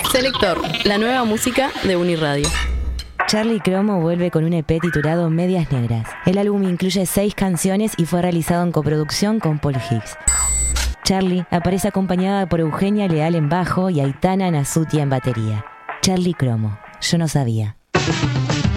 Selector, la nueva música de Uniradio. Charlie Cromo vuelve con un EP titulado Medias Negras. El álbum incluye 6 canciones y fue realizado en coproducción con Paul Hicks. Charlie aparece acompañada por Eugenia Leal en bajo y Aitana Nasutia en batería. Charlie Cromo, yo no sabía.